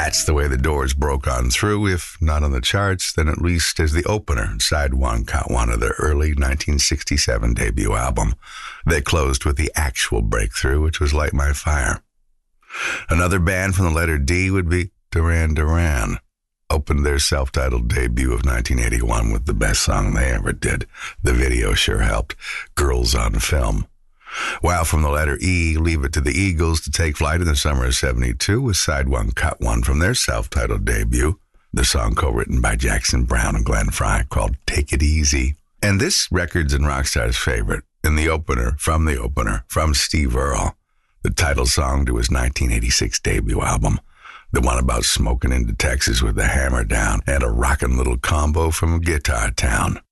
That's the way the Doors broke on through, if not on the charts, then at least as the opener, side one, cut one of their early 1967 debut album. They closed with the actual breakthrough, which was Light My Fire. Another band from the letter D would be Duran Duran. Opened their self-titled debut of 1981 with the best song they ever did. The video sure helped, Girls on Film. While from the letter E, leave it to the Eagles to take flight in the summer of 72 with side one, cut one from their self-titled debut, the song co-written by Jackson Browne and Glenn Frey called Take It Easy. And this record's and Rockstar's favorite, in the opener, from Steve Earle, the title song to his 1986 debut album, the one about smoking into Texas with the hammer down and a rockin' little combo from Guitar Town.